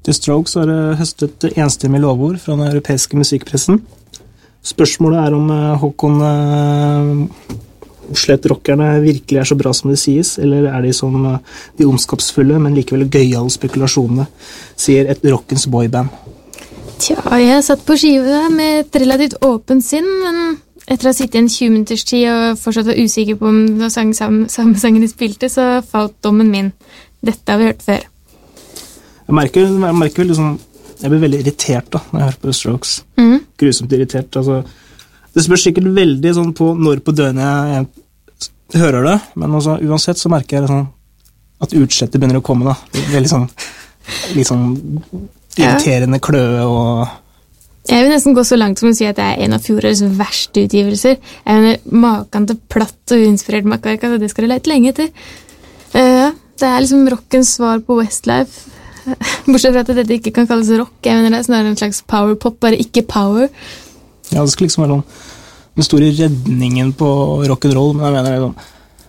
The Strokes har høstet enstemmig lovord fra den europeiske musikkpressen. Spørsmålet om Håkon Slett-rockerne virkelig så bra som det sies, eller de som de ondskapsfulle, men likevel gøyale spekulasjonene, sier et rockens boyband. Tja, jeg satt på skive med et relativt åpent sinn, men etter å ha sittet en 20 minutters tid og fortsatt var usikker på om det var samme sangen de spilte, så falt dommen min. Dette har vi hørt før. Jeg merker liksom, jeg blir veldig irritert da, når jeg hører på The Strokes. Grusomt irritert, altså. Det spørs sikkert veldig sånn på når på døgnet jeg hører det, men altså, uansett så merker jeg sånn, at utslettet begynner å komme da. Veldig sånn, litt sånn irriterende kløe og... Jeg vil nesten gå så langt som å si at det en av fjorårets verste utgivelser. Jeg mener, maken til platt og uinspirert makkverk, altså det skal du lete lenge etter. Det liksom rockens svar på Westlife. Bortsett fra at dette ikke kan kalles rock. Jeg mener, det snarere en slags powerpop, bare ikke power. Ja, det skal liksom være den store redningen på rock'n'roll, men jeg mener det sånn...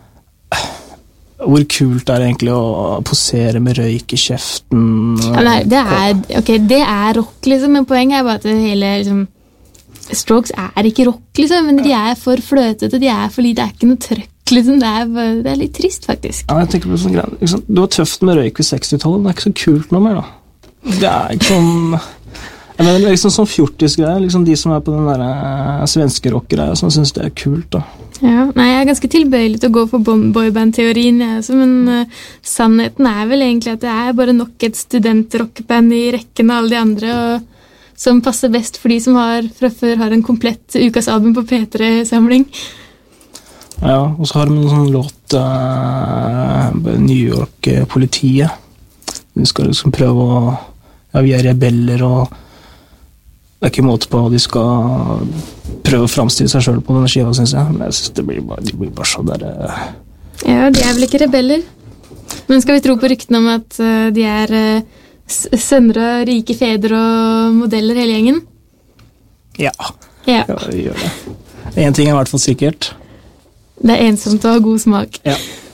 Hvor kult det egentlig å posere med røyk i kjeften? Ja, nei, det rock, liksom, men poenget bare at hele liksom, Strokes ikke rock, liksom, men de for fløtete, de for lite, det ikke noe trøkk, liksom, det litt trist, faktisk. Ja, jeg tenker på sånn greier, liksom, det var tøft med røyk ved 60-tallet, men det ikke så kult noe mer, da. Det ikke sånn... Jeg mener, liksom sånn fjortisgreier, liksom de som på den der svenske rockgreia, som synes det kult, da. Ja, nei, jeg ganske tilbøyelig til å gå for boyband-teorien, men sannheten vel egentlig at det bare nok et studentrockband i rekken av alle de andre, og som passer best for de som fra før har en komplett ukas album på P3-samling. Ja, og så har de en sånn låt New York-politiet. De skal liksom prøve å... Ja, vi rebeller, og det ikke måte på hva de skal prøve å fremstille seg selv på denne skiva, synes jeg. Men jeg synes de blir bare så der... Ja, de vel ikke rebeller. Men skal vi tro på ryktene om at de sønner og rike fedre og modeller hele gjengen? Ja, vi gjør det. En ting i hvert fall sikkert. Det ensomt å ha god smak. Ja.